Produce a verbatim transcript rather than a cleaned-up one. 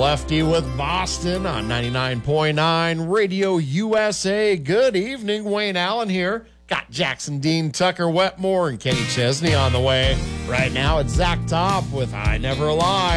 Lefty with Boston on ninety-nine point nine Radio U S A. Good evening, Wayne Allen here. Got Jackson Dean, Tucker Wetmore, and Kenny Chesney on the way. Right now, it's Zach Top with I Never Lie.